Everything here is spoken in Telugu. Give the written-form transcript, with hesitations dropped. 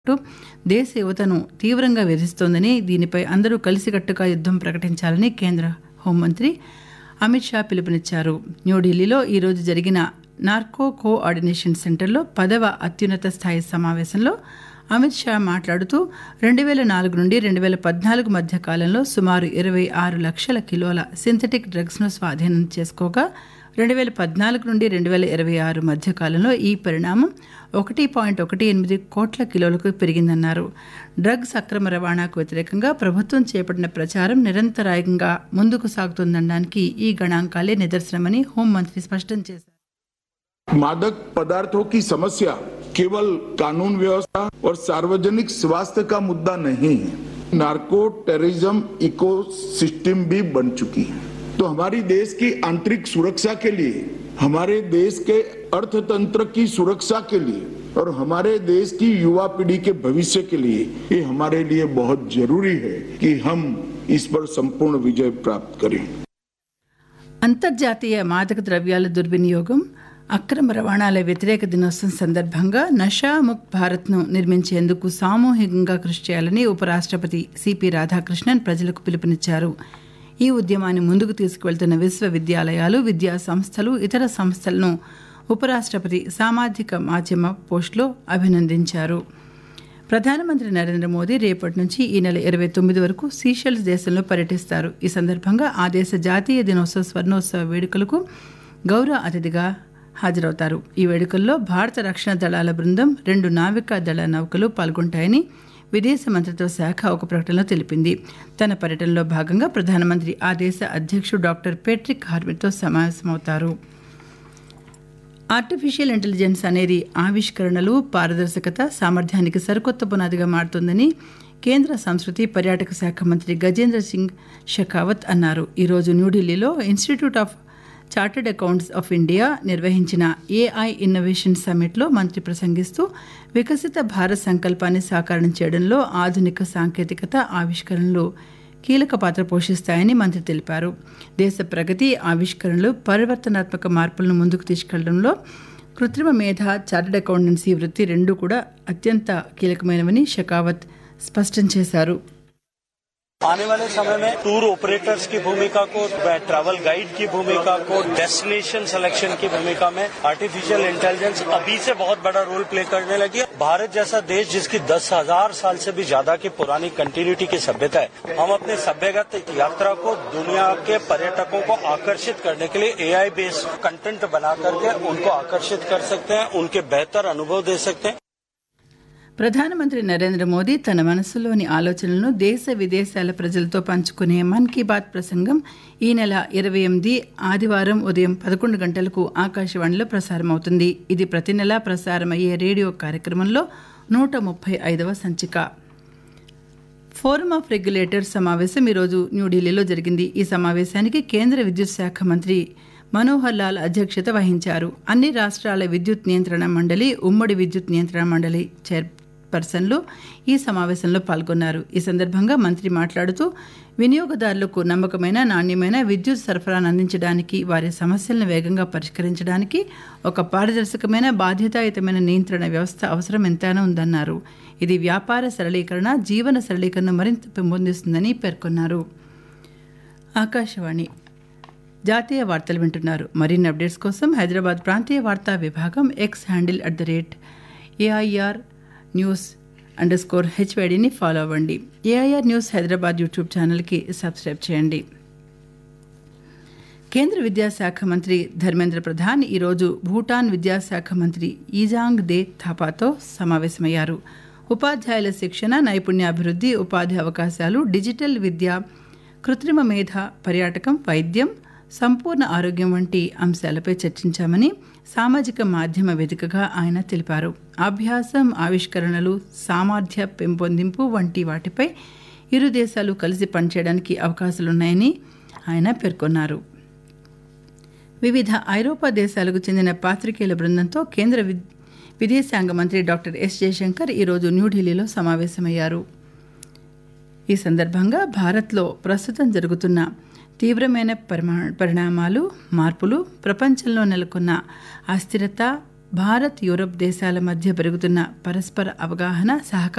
దేశ యువతను తీవ్రంగా వేధిస్తోందని, దీనిపై అందరూ కలిసికట్టుగా యుద్ధం ప్రకటించాలని కేంద్ర హోంమంత్రి అమిత్ షా పిలుపునిచ్చారు. న్యూఢిల్లీలో ఈరోజు జరిగిన నార్కో కోఆర్డినేషన్ సెంటర్లో 10వ అత్యున్నత స్థాయి సమావేశంలో అమిత్ షా మాట్లాడుతూ 2004 నుండి 2014 మధ్య కాలంలో సుమారు 26 లక్షల కిలోల సింథటిక్ డ్రగ్స్ను స్వాధీనం చేసుకోగా 2014 నుండి 2026 మధ్య కాలంలో ఈ పరిణామం 1.18 కోట్ల కిలోలకు పెరిగిందన్నారు. డ్రగ్స్ అక్రమ రవాణాకు వ్యతిరేకంగా ప్రభుత్వం చేపట్టిన ప్రచారం నిరంతరాయంగా ముందుకు సాగుతుందనడానికి ఈ గణాంకాలే నిదర్శనమని హోంమంత్రి స్పష్టం చేశారు. मादक पदार्थों की समस्या केवल कानून व्यवस्था और सार्वजनिक स्वास्थ्य का मुद्दा नहीं है, नार्को टेररिज्म इकोसिस्टम भी बन चुकी है. तो हमारी देश की आंतरिक सुरक्षा के लिए, हमारे देश के अर्थतंत्र की सुरक्षा के लिए और हमारे देश की युवा पीढ़ी के भविष्य के लिए ये हमारे लिए बहुत जरूरी है कि हम इस पर संपूर्ण विजय प्राप्त करें. అంతర్జాతీయ మాదక ద్రవ్యాల దుర్వినియోగం, అక్రమ రవాణాల వ్యతిరేక దినోత్సవం సందర్భంగా నషా ముక్త్ భారత్ను నిర్మించేందుకు సామూహికంగా కృషి చేయాలని ఉపరాష్ట్రపతి సిపి రాధాకృష్ణన్ ప్రజలకు పిలుపునిచ్చారు. ఈ ఉద్యమాన్ని ముందుకు తీసుకువెళ్తున్న విశ్వవిద్యాలయాలు, విద్యా సంస్థలు, ఇతర సంస్థలను ఉపరాష్ట్రపతి సామాజిక మాధ్యమ పోస్టులో అభినందించారు. ప్రధానమంత్రి నరేంద్ర మోదీ రేపటి నుంచి ఈ నెల 29 వరకు సీషెల్స్ దేశంలో పర్యటిస్తారు. ఈ సందర్భంగా ఆ దేశ జాతీయ దినోత్సవ స్వర్ణోత్సవ వేడుకలకు గౌరవ అతిథిగా హాజరవుతారు. ఈ వేడుకల్లో భారత రక్షణ దళాల బృందం, 2 నావికా దళ నౌకలు పాల్గొంటాయని విదేశ మంత్రిత్వ శాఖ ఒక ప్రకటనలో తెలిపింది. తన పర్యటనలో భాగంగా ప్రధానమంత్రి ఆ దేశ అధ్యక్షుడు డాక్టర్ పేట్రిక్ హార్మిట్తో సమావేశమవుతారు. ఆర్టిఫిషియల్ ఇంటెలిజెన్స్ అనేది ఆవిష్కరణలు, పారదర్శకత, సామర్థ్యానికి సరికొత్త పునాదిగా మారుతుందని కేంద్ర సంస్కృతి పర్యాటక శాఖ మంత్రి గజేంద్ర సింగ్ షెకావత్ అన్నారు. ఈరోజు న్యూఢిల్లీలో institute of chartered accounts of India నిర్వహించిన ఏఐ ఇన్నోవేషన్ సమ్మిట్లో మంత్రి ప్రసంగిస్తూ వికసిత భారత్ సంకల్పాన్ని సాకారం చేయడంలో ఆధునిక సాంకేతికత, ఆవిష్కరణలు కీలక పాత్ర పోషిస్తాయని మంత్రి తెలిపారు. దేశ ప్రగతి, ఆవిష్కరణలు, పరివర్తనాత్మక మార్పులను ముందుకు తీసుకెళ్లడంలో కృత్రిమ మేధ, చార్టర్డ్ అకౌంటెన్సీ వృత్తి రెండూ కూడా అత్యంత కీలకమైనవని షెకావత్ స్పష్టం చేశారు. आने वाले समय में टूर ऑपरेटर्स की भूमिका को, ट्रैवल गाइड की भूमिका को, डेस्टिनेशन सिलेक्शन की भूमिका में आर्टिफिशियल इंटेलिजेंस अभी से बहुत बड़ा रोल प्ले करने लगी है. भारत जैसा देश जिसकी 10,000 साल से भी ज्यादा की पुरानी कंटिन्यूटी की सभ्यता है, हम अपने सभ्यगत यात्रा को दुनिया के पर्यटकों को आकर्षित करने के लिए AI बेस्ड कंटेंट बना करके उनको आकर्षित कर सकते हैं, उनके बेहतर अनुभव दे सकते हैं. ప్రధానమంత్రి నరేంద్ర మోదీ తన మనసులోని ఆలోచనలను దేశ విదేశాల ప్రజలతో పంచుకునే మన్ కీ బాత్ ప్రసంగం ఈ నెల 28 ఆదివారం ఉదయం 11 గంటలకు ఆకాశవాణిలో ప్రసారమవుతుంది. ఇది ప్రతి నెలా ప్రసారమయ్యే రేడియో కార్యక్రమంలో 135వ సంచిక. ఫోరం ఆఫ్ రెగ్యులేటర్స్ సమావేశం ఈరోజు న్యూఢిల్లీలో జరిగింది. ఈ సమావేశానికి కేంద్ర విద్యుత్ శాఖ మంత్రి మనోహర్ లాల్ అధ్యక్షత వహించారు. అన్ని రాష్ట్రాల విద్యుత్ నియంత్రణ మండలి, ఉమ్మడి విద్యుత్ నియంత్రణ మండలి చైర్పర్సన్లు ఈ సమావేశంలో పాల్గొన్నారు. ఈ సందర్భంగా మంత్రి మాట్లాడుతూ వినియోగదారులకు నమ్మకమైన, నాణ్యమైన విద్యుత్ సరఫరాను అందించడానికి, వారి సమస్యలను వేగంగా పరిష్కరించడానికి ఒక పారదర్శకమైన, బాధ్యతాయుతమైన నియంత్రణ వ్యవస్థ అవసరం ఎంతైనా ఉందన్నారు. ఇది వ్యాపార సరళీకరణ, జీవన సరళీకరణను మరింత పెంపొందిస్తుందని పేర్కొన్నారు. ఆకాశవాణి జాతీయ వార్తలు వింటున్నారు. మరిన్ని అప్డేట్స్ కోసం హైదరాబాద్ ప్రాంతీయ వార్తా విభాగం ఎక్స్ హ్యాండిల్ @AIR News_HYDని ఫాలో అవ్వండి. AIR న్యూస్ హైదరాబాద్ యూట్యూబ్ ఛానల్కి సబ్స్క్రైబ్ చేయండి. కేంద్ర విద్యాశాఖ మంత్రి ధర్మేంద్ర ప్రధాన్ ఈరోజు భూటాన్ విద్యాశాఖ మంత్రి ఈజాంగ్ దే థాపాతో సమావేశమయ్యారు. ఉపాధ్యాయుల శిక్షణ, నైపుణ్యాభివృద్ధి, ఉపాధి అవకాశాలు, డిజిటల్ విద్య, కృత్రిమ మేధ, పర్యాటకం, వైద్యం, సంపూర్ణ ఆరోగ్యం వంటి అంశాలపై చర్చించామని సామాజిక మాధ్యమ వేదికగా ఆయన తెలిపారు. అభ్యాసం, ఆవిష్కరణలు, సామర్థ్య పెంపొందింపు వంటి వాటిపై ఇరు దేశాలు కలిసి పనిచేయడానికి అవకాశాలున్నాయని ఆయన పేర్కొన్నారు. వివిధ ఐరోపా దేశాలకు చెందిన పాత్రికేయుల బృందంతో కేంద్ర విదేశాంగ మంత్రి డాక్టర్ ఎస్ జయశంకర్ ఈరోజు న్యూఢిల్లీలో సమావేశమయ్యారు. ఈ సందర్భంగా భారత్లో ప్రస్తుతం జరుగుతున్న తీవ్రమైన పరిణామాలు, మార్పులు, ప్రపంచంలో నెలకొన్న అస్థిరత, భారత్, యూరప్ దేశాల మధ్య పెరుగుతున్న పరస్పర అవగాహన, సహకారం